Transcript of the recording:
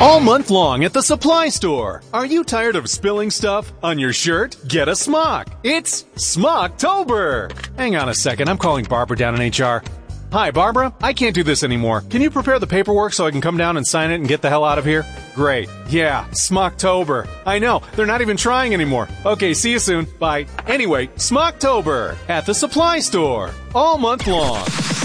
All month long at the supply store. Are you tired of spilling stuff on your shirt? Get a smock. It's Smocktober. Hang on a second. I'm calling Barbara down in HR. Hi, Barbara. I can't do this anymore. Can you prepare the paperwork so I can come down and sign it and get the hell out of here? Great. Yeah, Smocktober. I know. They're not even trying anymore. Okay, see you soon. Bye. Anyway, Smocktober at the supply store. All month long.